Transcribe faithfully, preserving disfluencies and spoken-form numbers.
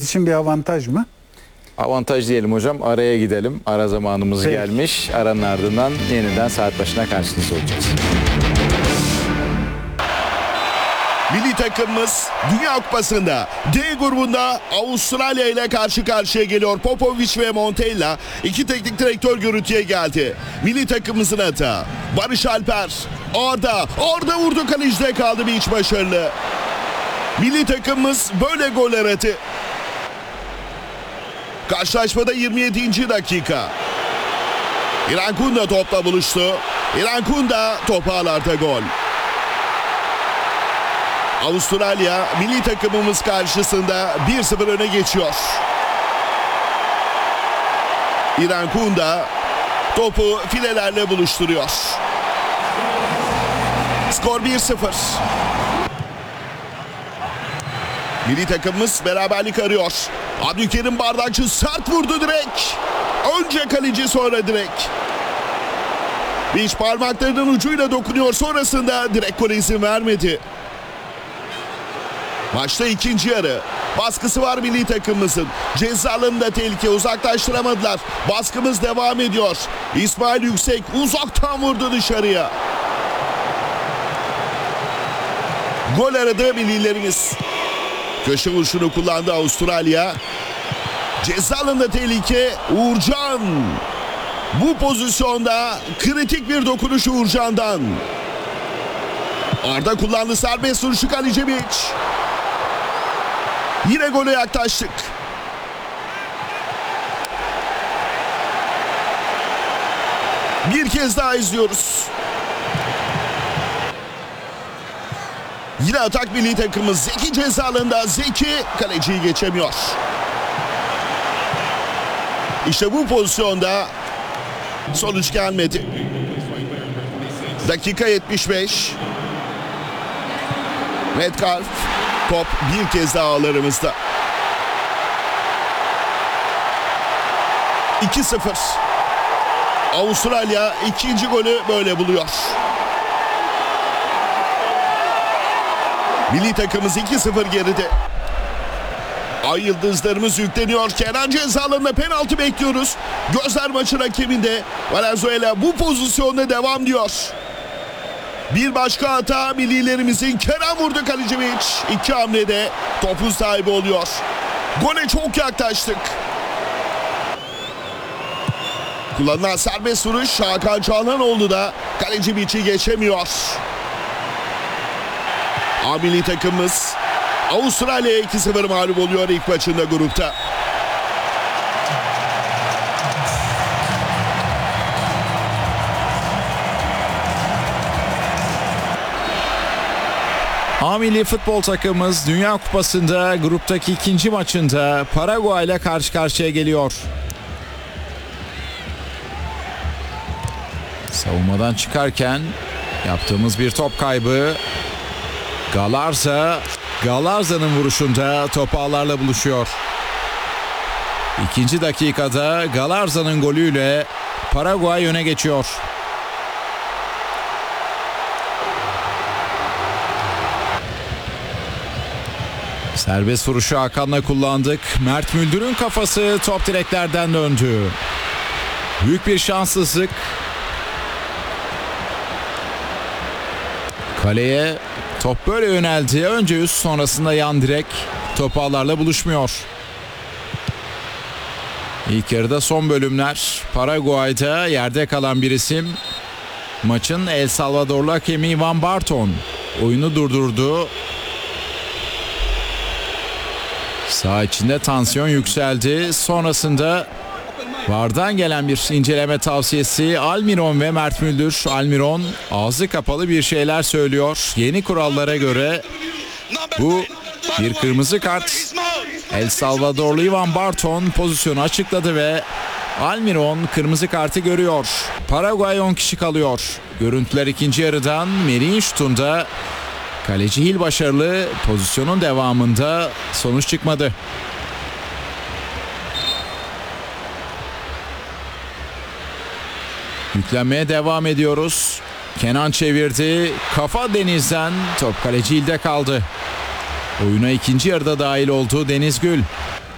için bir avantaj mı? Avantaj diyelim hocam. Araya gidelim. Ara zamanımız Peki. gelmiş. Aranın ardından yeniden saat başına karşınızda olacağız. Milli takımımız Dünya Kupası'nda D grubunda Avustralya ile karşı karşıya geliyor. Popovic ve Montella iki teknik direktör görüntüye geldi. Milli takımımızın hata. Barış Alper Arda. Arda vurdu, kalecide kaldı, bir iç başarılı. Milli takımımız böyle gol aradı. Karşılaşmada yirmi yedinci dakika. İrfan Kunda topla buluştu. İrfan Kunda topu ağlarda, gol. Avustralya milli takımımız karşısında bir sıfır öne geçiyor. İrfan Kunda topu filelerle buluşturuyor. Skor bir sıfır. Milli takımımız beraberlik arıyor. Abdülkerim Bardakçı sert vurdu direkt. Önce kaleci, sonra direkt. Beş parmaklarının ucuyla dokunuyor. Sonrasında direkt gole izin vermedi. Maçta ikinci yarı. Baskısı var milli takımımızın. Ceza alanında tehlike, uzaklaştıramadılar. Baskımız devam ediyor. İsmail Yüksek uzaktan vurdu dışarıya. Gol aradı millilerimiz. Köşe vuruşunu kullandı Avustralya. Ceza alanında tehlike. Uğurcan. Bu pozisyonda kritik bir dokunuş Uğurcan'dan. Arda kullandı serbest vuruşu, Kalicevic. Yine gole yaklaştık. Bir kez daha izliyoruz. Yine atak milli takımımız. Zeki ceza alanında. Zeki kaleciyi geçemiyor. İşte bu pozisyonda sonuç gelmedi. Dakika yetmiş beş. Metcalf. Top bir kez daha ağlarımızda. iki sıfır. Avustralya ikinci golü böyle buluyor. Milli takımımız iki sıfır geride. Ay yıldızlarımız yükleniyor. Kenan ceza alanına penaltı bekliyoruz. Gözler maçın hakeminde. Valenzuela bu pozisyonda devam diyor. Bir başka hata millilerimizin. Kenan vurdu, Kalicevic. İki hamlede topun sahibi oluyor. Gole çok yaklaştık. Kullanılan serbest vuruş. Hakan Çalhanoğlu da Kalecivic'i geçemiyor. A milli takımımız Avustralya'ya iki sıfır mağlup oluyor ilk maçında grupta. A milli futbol takımımız Dünya Kupası'nda gruptaki ikinci maçında Paraguay ile karşı karşıya geliyor. Savunmadan çıkarken yaptığımız bir top kaybı. Galarza, Galarza'nın vuruşunda top ağlarla buluşuyor. İkinci dakikada Galarza'nın golüyle Paraguay öne geçiyor. Serbest vuruşu Hakan'la kullandık. Mert Müldür'ün kafası top direklerden döndü. Büyük bir şanssızlık. Kaleye top böyle yöneldi. Önce üst, sonrasında yan direk. Top ağlarla buluşmuyor. İlk yarıda son bölümler. Paraguay'da yerde kalan bir isim. Maçın El Salvadorlu hakemi Ivan Barton oyunu durdurdu. Sağ içinde tansiyon yükseldi. Sonrasında V A R'dan gelen bir inceleme tavsiyesi. Almiron ve Mert Müldür. Almiron ağzı kapalı bir şeyler söylüyor. Yeni kurallara göre bu bir kırmızı kart. El Salvadorlu Ivan Barton pozisyonu açıkladı ve Almiron kırmızı kartı görüyor. Paraguay on kişi kalıyor. Görüntüler ikinci yarıdan. Merih'in şutunda. Kaleci Hil başarılı. Pozisyonun devamında sonuç çıkmadı. Yüklenmeye devam ediyoruz. Kenan çevirdi. Kafa Deniz'den. Top kaleci Hil'de kaldı. Oyuna ikinci yarıda dahil oldu Deniz Gül.